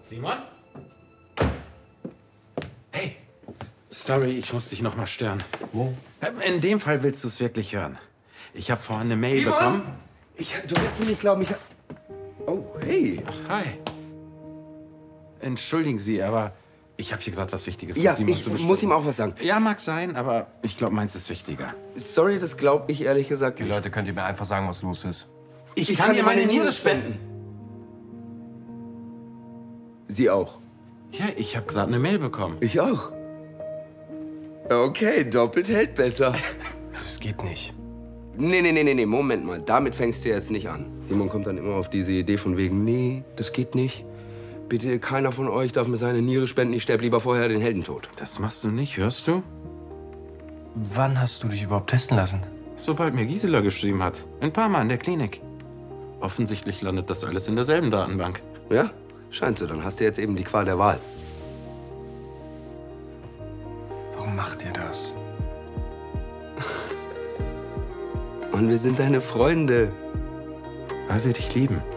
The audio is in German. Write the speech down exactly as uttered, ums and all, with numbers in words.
Simon? Hey, sorry, ich muss dich noch mal stören. Wo? In dem Fall willst du es wirklich hören. Ich habe vorhin eine Mail Simon? bekommen. Ich, du wirst nicht glauben, ich... Oh, hey. Ach, hi. Entschuldigen Sie, aber ich habe hier gerade was Wichtiges Ja, mit Simon ich zu besprechen. muss ihm auch was sagen. Ja, mag sein, aber ich glaube, meins ist wichtiger. Sorry, das glaube ich ehrlich gesagt Die nicht. Leute, könnt ihr mir einfach sagen, was los ist? Ich, kann, dir meine Niere spenden. Sie auch. Ja, ich habe gerade eine Mail bekommen. Ich auch. Okay, doppelt hält besser. Das geht nicht. Nee, nee, nee, nee, nee, Moment mal. Damit fängst du jetzt nicht an. Simon kommt dann immer auf diese Idee von wegen, nee, das geht nicht. Bitte, keiner von euch darf mir seine Niere spenden. Ich sterbe lieber vorher den Heldentod. Das machst du nicht, hörst du? Wann hast du dich überhaupt testen lassen? Sobald mir Gisela geschrieben hat. Ein paar Mal in der Klinik. Offensichtlich landet das alles in derselben Datenbank. Ja? Scheint so. Dann hast du jetzt eben die Qual der Wahl. Warum macht ihr das? Und wir sind deine Freunde. Weil wir dich lieben.